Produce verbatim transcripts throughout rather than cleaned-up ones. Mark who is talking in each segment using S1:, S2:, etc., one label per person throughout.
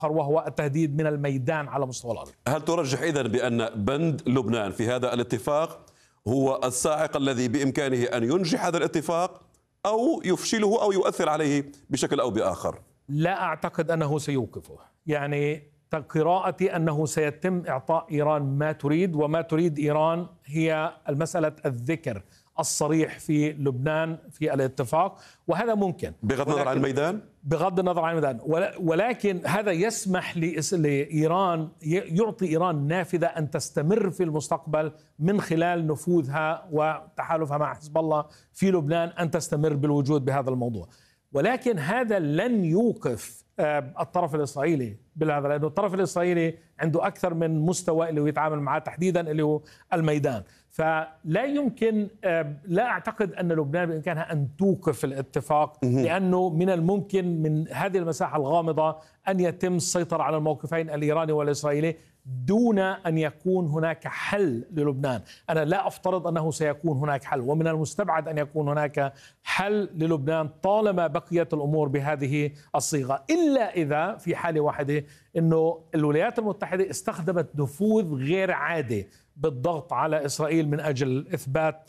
S1: وهو التهديد من الميدان على مستوى الأرض.
S2: هل ترجح إذن بأن بند لبنان في هذا الاتفاق هو الصاعق الذي بإمكانه أن ينجح هذا الاتفاق أو يفشله أو يؤثر عليه بشكل أو بآخر؟
S1: لا أعتقد أنه سيوقفه. يعني قراءتي أنه سيتم إعطاء إيران ما تريد، وما تريد إيران هي المسألة الذكر الصريح في لبنان في الاتفاق، وهذا ممكن
S2: بغض النظر عن الميدان.
S1: بغض النظر عن الميدان، ولكن هذا يسمح لإيران، يعطي إيران نافذة أن تستمر في المستقبل من خلال نفوذها وتحالفها مع حزب الله في لبنان، أن تستمر بالوجود بهذا الموضوع. ولكن هذا لن يوقف الطرف الإسرائيلي بهذا، لأنه الطرف الإسرائيلي عنده أكثر من مستوى اللي هو يتعامل معه، تحديدا اللي هو الميدان. فلا يمكن، لا أعتقد أن لبنان بإمكانها أن توقف الاتفاق، لأنه من الممكن من هذه المساحة الغامضة أن يتم السيطرة على الموقفين الإيراني والإسرائيلي دون أن يكون هناك حل للبنان. أنا لا أفترض أنه سيكون هناك حل، ومن المستبعد أن يكون هناك حل للبنان طالما بقيت الأمور بهذه الصيغة، إلا إذا في حالة واحدة أنه الولايات المتحدة استخدمت نفوذ غير عادي بالضغط على إسرائيل من أجل إثبات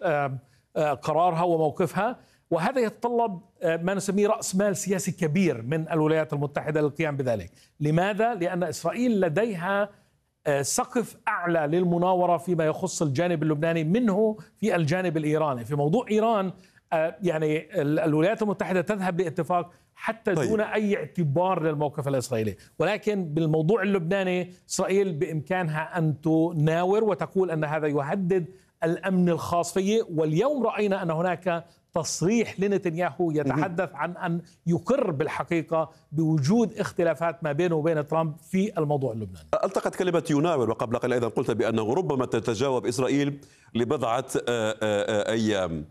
S1: قرارها وموقفها، وهذا يتطلب ما نسميه رأس مال سياسي كبير من الولايات المتحدة للقيام بذلك. لماذا؟ لأن إسرائيل لديها سقف أعلى للمناورة فيما يخص الجانب اللبناني منه في الجانب الإيراني. في موضوع إيران يعني الولايات المتحدة تذهب لاتفاق حتى دون أي اعتبار للموقف الإسرائيلي، ولكن بالموضوع اللبناني إسرائيل بإمكانها أن تناور وتقول أن هذا يهدد الأمن الخاص فيه. واليوم رأينا أن هناك تصريح لنتنياهو يتحدث عن أن يقر بالحقيقة بوجود اختلافات ما بينه وبين ترامب في الموضوع اللبناني.
S2: التقت كلمة يناور، وقبل قليل أيضا قلت بأنه ربما تتجاوب إسرائيل لبضعة أيام.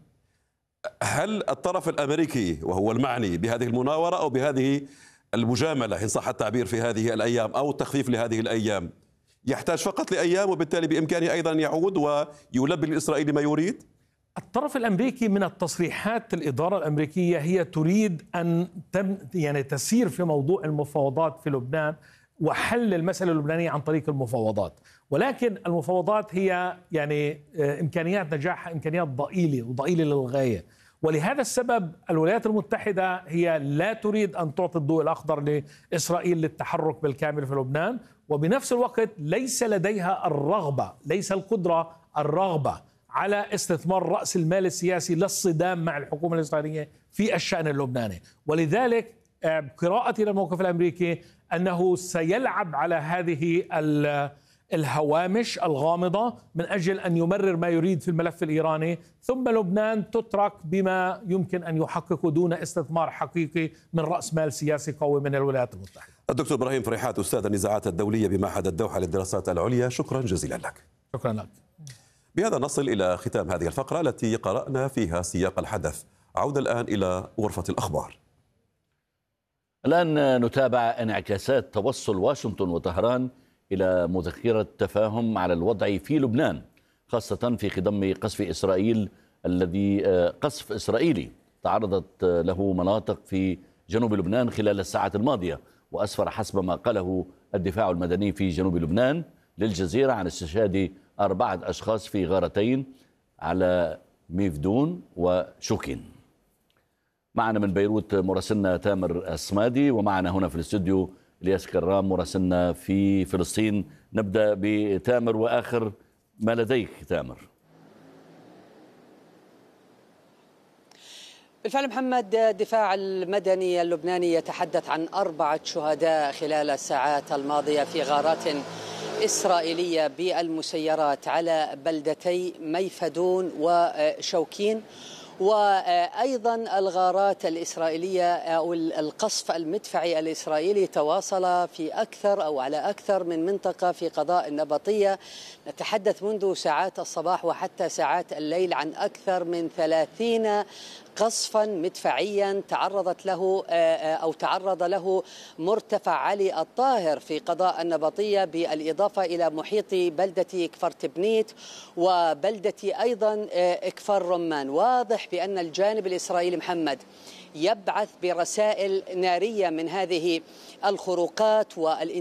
S2: هل الطرف الأمريكي وهو المعني بهذه المناورة أو بهذه المجاملة إن صح التعبير في هذه الأيام أو التخفيف لهذه الأيام يحتاج فقط لأيام وبالتالي بإمكانه أيضا يعود ويلبي لإسرائيل ما يريد؟
S1: الطرف الأمريكي من التصريحات الإدارة الأمريكية هي تريد أن تم يعني تسير في موضوع المفاوضات في لبنان وحل المسألة اللبنانية عن طريق المفاوضات، ولكن المفاوضات هي يعني إمكانيات نجاحها إمكانيات ضئيلة وضئيلة للغاية. ولهذا السبب الولايات المتحدة هي لا تريد أن تعطي الضوء الأخضر لإسرائيل للتحرك بالكامل في لبنان، وبنفس الوقت ليس لديها الرغبة، ليس القدرة، الرغبة على استثمار رأس المال السياسي للصدام مع الحكومة الإسرائيلية في الشأن اللبناني. ولذلك قراءتي للموقف الأمريكي أنه سيلعب على هذه الهوامش الغامضة من أجل أن يمرر ما يريد في الملف الإيراني، ثم لبنان تترك بما يمكن أن يحققه دون استثمار حقيقي من رأس مال سياسي قوي من الولايات المتحدة.
S2: الدكتور إبراهيم فريحات، أستاذ النزاعات الدولية بمعهد الدوحة للدراسات العليا، شكرا جزيلا لك.
S1: شكرا لك.
S2: بهذا نصل إلى ختام هذه الفقرة التي قرأنا فيها سياق الحدث. عودة الآن إلى غرفة الأخبار.
S3: الآن نتابع انعكاسات توصل واشنطن وطهران إلى مذكرة تفاهم على الوضع في لبنان، خاصة في خضم قصف إسرائيل الذي قصف إسرائيلي تعرضت له مناطق في جنوب لبنان خلال الساعات الماضية، وأسفر حسب ما قاله الدفاع المدني في جنوب لبنان للجزيرة عن استشهاد أربعة أشخاص في غارتين على ميفدون وشوكين. معنا من بيروت مراسلنا تامر الصمادي، ومعنا هنا في الاستوديو الياس كرام مراسلنا في فلسطين. نبدأ بتامر وآخر ما لديك تامر.
S4: بالفعل محمد، الدفاع المدني اللبناني يتحدث عن أربعة شهداء خلال الساعات الماضية في غارات إسرائيلية بالمسيرات على بلدتي ميفدون وشوكين، وأيضا الغارات الإسرائيلية أو القصف المدفعي الإسرائيلي تواصل في أكثر أو على أكثر من منطقة في قضاء النبطية. نتحدث منذ ساعات الصباح وحتى ساعات الليل عن أكثر من ثلاثين قصفا مدفعيا تعرضت له أو تعرض له مرتفع علي الطاهر في قضاء النبطية، بالإضافة إلى محيط بلدة كفر تبنيت وبلدة أيضا كفر رمان. واضح بأن الجانب الإسرائيلي محمد يبعث برسائل نارية من هذه الخروقات والإنتاج